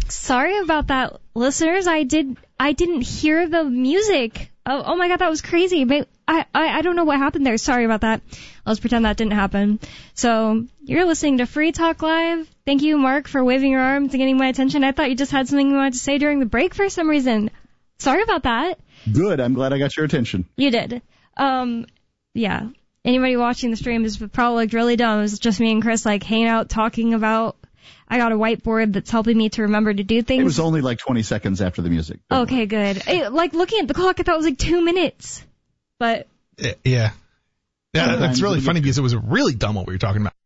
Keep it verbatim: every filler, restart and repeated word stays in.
Sorry about that, listeners. I did. I didn't hear the music. Oh, oh my God, that was crazy. But I, I, I don't know what happened there. Sorry about that. Let's pretend that didn't happen. So you're listening to Free Talk Live. Thank you, Mark, for waving your arms and getting my attention. I thought you just had something you wanted to say during the break for some reason. Sorry about that. Good. I'm glad I got your attention. You did. Um, yeah. Anybody watching the stream is probably like really dumb. It was just me and Chris like hanging out talking about. I got a whiteboard that's helping me to remember to do things. It was only like twenty seconds after the music. Okay, good. It, like looking at the clock, I thought it was like two minutes. But yeah, yeah, that's really funny because it was really dumb what we were talking about.